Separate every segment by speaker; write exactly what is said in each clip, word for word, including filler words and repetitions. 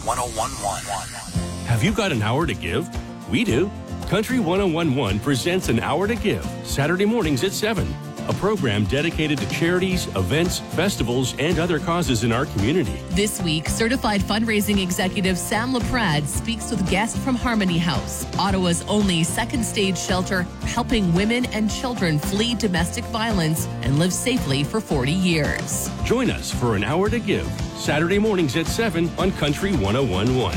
Speaker 1: one oh one point one.
Speaker 2: Have you got an hour to give? We do. Country one oh one point one presents An Hour to Give, Saturday mornings at seven. A program dedicated to charities, events, festivals, and other causes in our community.
Speaker 3: This week, certified fundraising executive Sam LaPrade speaks with guests from Harmony House, Ottawa's only second stage shelter, helping women and children flee domestic violence and live safely for forty years.
Speaker 2: Join us for An Hour to Give, Saturday mornings at seven on Country one oh one point one.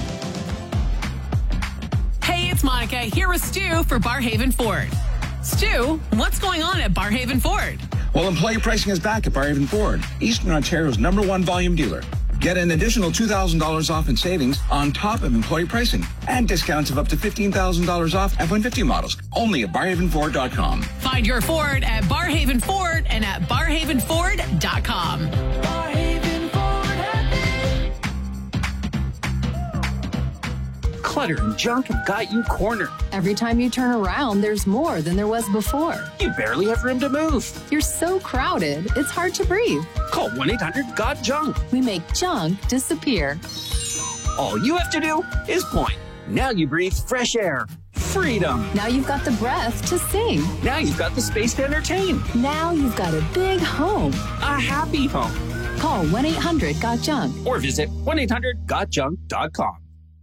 Speaker 4: Hey, it's Monica here with Stu for Barhaven Ford. Stu, what's going on at Barhaven Ford?
Speaker 5: Well, employee pricing is back at Barhaven Ford, Eastern Ontario's number one volume dealer. Get an additional two thousand dollars off in savings on top of employee pricing and discounts of up to fifteen thousand dollars off F one fifty models, only at barhaven ford dot com.
Speaker 4: Find your Ford at Barhaven Ford and at barhaven ford dot com.
Speaker 6: Clutter and junk have got you cornered.
Speaker 7: Every time you turn around, there's more than there was before.
Speaker 6: You barely have room to move.
Speaker 7: You're so crowded, it's hard to breathe.
Speaker 6: Call one eight hundred got junk.
Speaker 7: We make junk disappear.
Speaker 6: All you have to do is point. Now you breathe fresh air. Freedom.
Speaker 7: Now you've got the breath to sing.
Speaker 6: Now you've got the space to entertain.
Speaker 7: Now you've got a big home.
Speaker 6: A happy home.
Speaker 7: Call one eight hundred got junk.
Speaker 6: Or visit one eight hundred got junk dot com.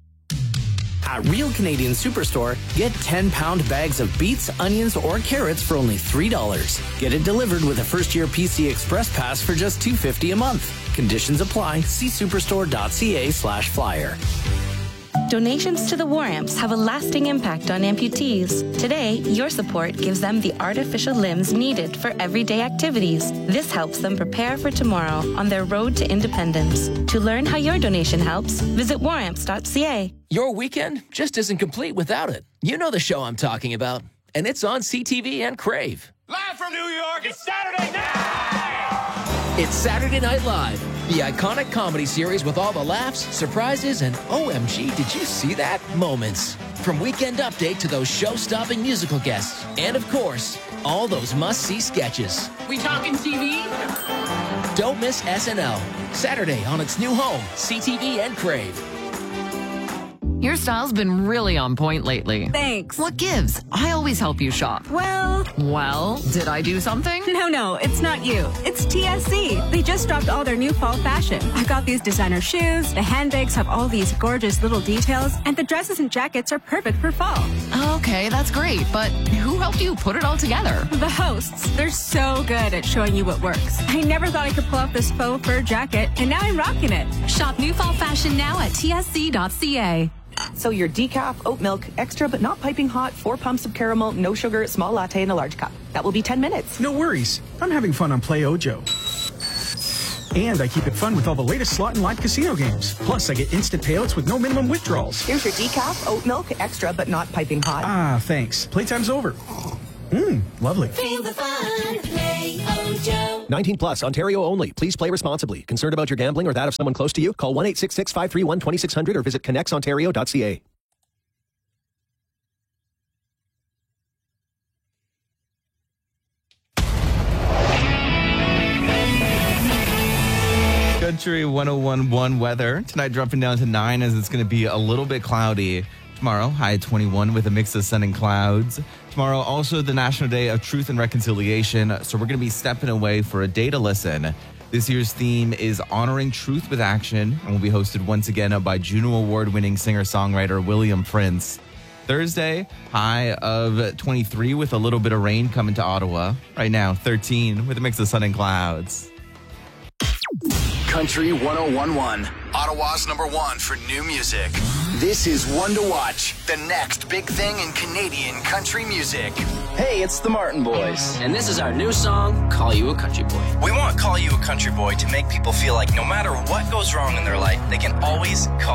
Speaker 8: At Real Canadian Superstore, get ten-pound bags of beets, onions, or carrots for only three dollars. Get it delivered with a first-year P C Express Pass for just two dollars and fifty cents a month. Conditions apply. See superstore.ca slash flyer.
Speaker 9: Donations to the War Amps have a lasting impact on amputees. Today, your support gives them the artificial limbs needed for everyday activities. This helps them prepare for tomorrow on their road to independence. To learn how your donation helps, visit war amps dot c a.
Speaker 10: Your weekend just isn't complete without it. You know the show I'm talking about, and it's on C T V and Crave.
Speaker 11: Live from New York, it's Saturday night!
Speaker 10: It's Saturday Night Live, the iconic comedy series with all the laughs, surprises, and O M G, did you see that? Moments. From Weekend Update to those show-stopping musical guests. And of course, all those must-see sketches.
Speaker 4: We talking T V?
Speaker 10: Don't miss S N L. Saturday on its new home, C T V and Crave.
Speaker 12: Your style's been really on point lately.
Speaker 13: Thanks.
Speaker 12: What gives? I always help you shop.
Speaker 13: Well...
Speaker 12: Well, did I do something?
Speaker 13: No, no, it's not you. It's T S C. They just dropped all their new fall fashion. I got these designer shoes, the handbags have all these gorgeous little details, and the dresses and jackets are perfect for fall.
Speaker 12: Okay, that's great, but who helped you put it all together?
Speaker 13: The hosts. They're so good at showing you what works. I never thought I could pull off this faux fur jacket, and now I'm rocking it.
Speaker 3: Shop new fall fashion now at T S C dot c a.
Speaker 14: So your decaf, oat milk, extra but not piping hot, four pumps of caramel, no sugar, small latte in a large cup. That will be ten minutes.
Speaker 15: No worries. I'm having fun on Play Ojo. And I keep it fun with all the latest slot and live casino games. Plus, I get instant payouts with no minimum withdrawals.
Speaker 14: Here's your decaf, oat milk, extra but not piping hot.
Speaker 15: Ah, thanks. Playtime's over. Mmm, lovely.
Speaker 16: Feel the fun. Play Ojo.
Speaker 17: nineteen plus, Ontario only. Please play responsibly. Concerned about your gambling or that of someone close to you? Call one eight six six, five three one, two six zero zero or visit connects ontario dot c a.
Speaker 18: Country one oh one point one weather. Tonight dropping down to nine as it's going to be a little bit cloudy. Tomorrow, high at twenty-one with a mix of sun and clouds. Tomorrow, also the National Day of Truth and Reconciliation. So we're going to be stepping away for a day to listen. This year's theme is Honoring Truth with Action and will be hosted once again by Juno Award-winning singer-songwriter William Prince. Thursday, high of twenty-three with a little bit of rain coming to Ottawa. Right now, thirteen with a mix of sun and clouds.
Speaker 1: Country one oh one point one, Ottawa's number one for new music. This is One to Watch, the next big thing in Canadian country music.
Speaker 19: Hey, it's the Martin Boys.
Speaker 20: And this is our new song, Call You a Country Boy.
Speaker 19: We want Call You a Country Boy to make people feel like no matter what goes wrong in their life, they can always call